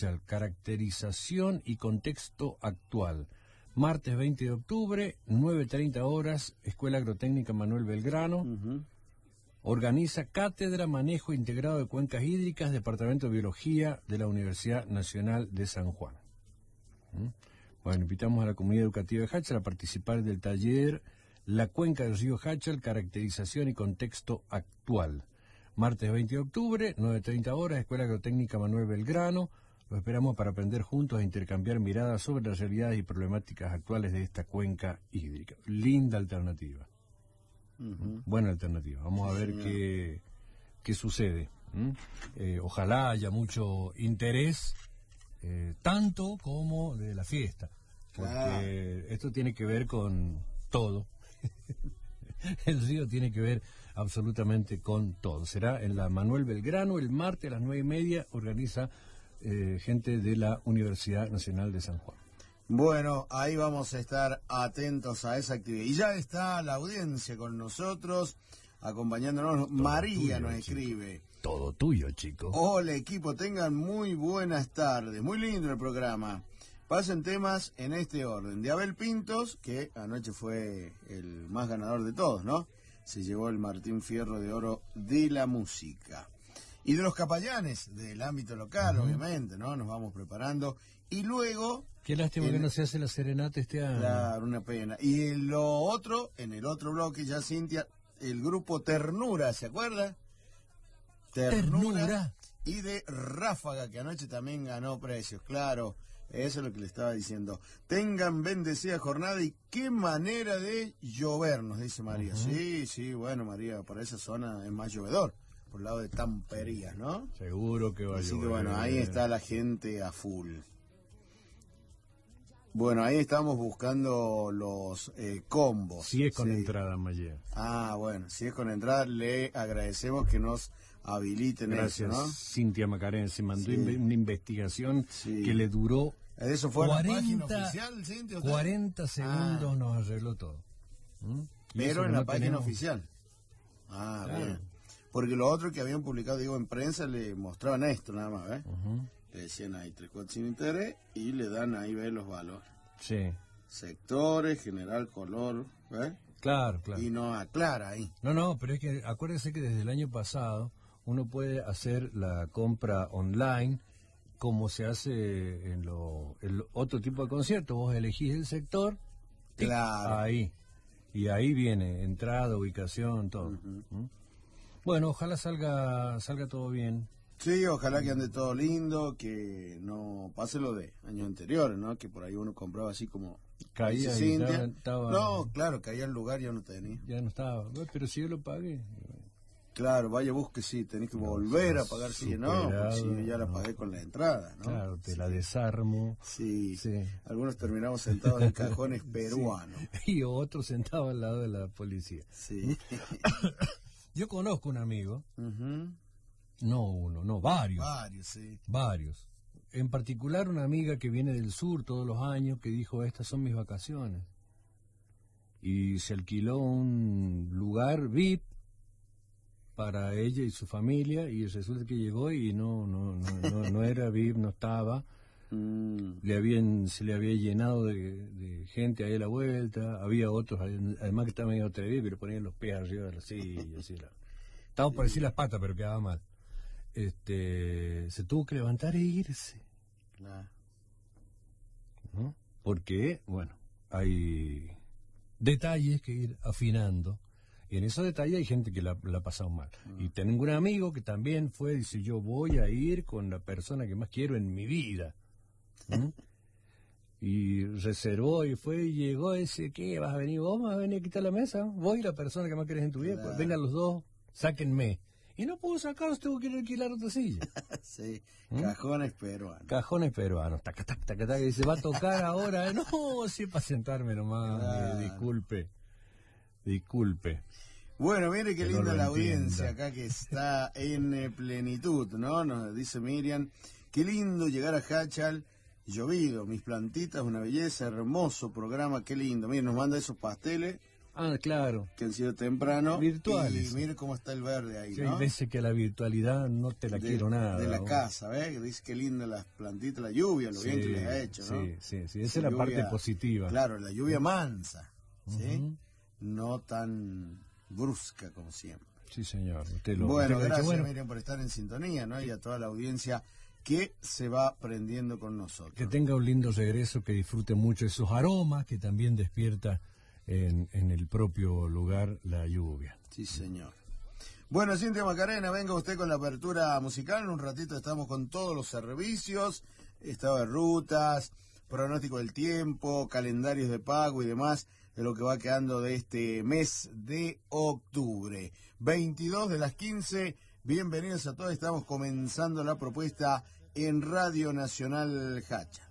Caracterización y contexto actual. Martes 20 de octubre, 9:30 horas, Escuela Agrotécnica Manuel Belgrano. Organiza Cátedra Manejo Integrado de Cuencas Hídricas, Departamento de Biología de la Universidad Nacional de San Juan. Bueno, invitamos a la comunidad educativa de Háchal a participar del taller La Cuenca del Río Háchal, Caracterización y Contexto Actual. Martes 20 de octubre, 9:30 horas, Escuela Agrotécnica Manuel Belgrano. Los esperamos para aprender juntos a intercambiar miradas sobre las realidades y problemáticas actuales de esta cuenca hídrica. Linda alternativa. Buena alternativa. Vamos a ver qué sucede. Ojalá haya mucho interés, tanto como de la fiesta, porque esto tiene que ver con todo. El río tiene que ver absolutamente con todo. Será en la Manuel Belgrano el martes a las 9:30. Organiza gente de la Universidad Nacional de San Juan. Bueno, ahí vamos a estar atentos a esa actividad. Y ya está la audiencia con nosotros, acompañándonos. Todo María tuyo, nos escribe. Chico. Todo tuyo, chico. Hola, equipo, tengan muy buenas tardes. Muy lindo el programa. Pasen temas en este orden. De Abel Pintos, que anoche fue el más ganador de todos, ¿no? Se llevó el Martín Fierro de Oro de la música. Y de los capellanes del ámbito local, obviamente, ¿no? Nos vamos preparando. Y luego... Qué lástima que no se hace la serenata este año. Claro, una pena. Y en lo otro, en el otro bloque, ya Cintia, el grupo Ternura, ¿se acuerda? Ternura. Y de Ráfaga, que anoche también ganó precios, claro. Eso es lo que le estaba diciendo. Tengan bendecida jornada y qué manera de llover, nos dice María. Sí, bueno, María, por esa zona es más llovedor. Por el lado de Tamperías, ¿no? Seguro que va a llover. Así que bueno, ahí está la gente a full. Bueno, ahí estamos buscando los combos. Si es con entrada, Mayea. Ah, bueno, si es con entrada, le agradecemos que nos habiliten. Gracias, eso, ¿no? Cintia Macarena se mandó una investigación que le duró eso fue 40, la página oficial, Cintia, 40 segundos nos arregló todo. Pero en la página oficial. Ah, claro. Bien. Porque lo otro que habían publicado, digo, en prensa, le mostraban esto nada más, ¿ves? Le decían ahí 3 cuotas sin interés y le dan ahí, ¿ves? Los valores. Sí. Sectores, general, color, ¿ves? Claro. Y no aclara ahí. No, pero es que acuérdese que desde el año pasado uno puede hacer la compra online como se hace en el otro tipo de conciertos. Vos elegís el sector, claro. Ahí. Y ahí viene entrada, ubicación, todo. Bueno, ojalá salga todo bien. Sí, ojalá que ande todo lindo, que no pase lo de años anteriores, ¿no? Que por ahí uno compraba así como... Caía y estaba... No, claro, caía el lugar y ya no tenía. Ya no estaba, pero si yo lo pagué... Claro, vaya busque, sí, tenés que volver a pagar, sí, no, porque si ya la pagué con la entrada, ¿no? Claro, te la desarmo. Sí, algunos terminamos sentados en cajones peruanos. Y otros sentados al lado de la policía. Sí. Yo conozco un amigo, no uno, no, varios. Varios. En particular una amiga que viene del sur todos los años que dijo, estas son mis vacaciones. Y se alquiló un lugar VIP para ella y su familia y resulta que llegó y no era VIP, no estaba. Se le había llenado de gente ahí a la vuelta, había otros, además que estaban medio atrevidos, que le ponían los pies arriba de la silla, así estaba por decir las patas, pero quedaba mal. Se tuvo que levantar e irse. ¿No? Porque, bueno, hay detalles que ir afinando. Y en esos detalles hay gente que la ha pasado mal. Y tengo un amigo que también fue, dice, yo voy a ir con la persona que más quiero en mi vida. Y reservó y fue y llegó ese, ¿qué? ¿Vas a venir vos? ¿Vas a venir a quitar la mesa? Vos y la persona que más querés en tu vida. Pues vengan los dos, sáquenme. Y no puedo sacaros, tengo que ir a alquilar otra silla. Sí, cajones peruanos. Cajones peruanos, taca, taca, taca, taca, y se va a tocar ahora. No, sí, para sentarme nomás, disculpe. Bueno, mire qué linda la audiencia acá que está en plenitud, ¿no? Nos dice Miriam, qué lindo llegar a Háchal, llovido, mis plantitas, una belleza, hermoso programa, qué lindo. Miren, nos manda esos pasteles Ah, claro. Que han sido temprano. Virtuales. Y mire cómo está el verde ahí, Sí, ¿no? dice que la virtualidad no te la quiero nada. De la casa, ¿ves? Que dice que linda las plantitas, la lluvia, lo bien que les ha hecho, ¿no? Sí. Esa es la parte positiva. Claro, la lluvia mansa, ¿sí? No tan brusca como siempre. Sí, señor. Bueno, gracias, Miriam, por estar en sintonía, ¿no? Y a toda la audiencia que se va prendiendo con nosotros. Que tenga un lindo regreso, que disfrute mucho esos aromas, que también despierta en el propio lugar la lluvia. Sí, señor. Bueno, Cintia Macarena, venga usted con la apertura musical. En un ratito estamos con todos los servicios, estado de rutas, pronóstico del tiempo, calendarios de pago y demás, de lo que va quedando de este mes de octubre. 22 de las 15, bienvenidos a todos, estamos comenzando la propuesta en Radio Nacional Hacha.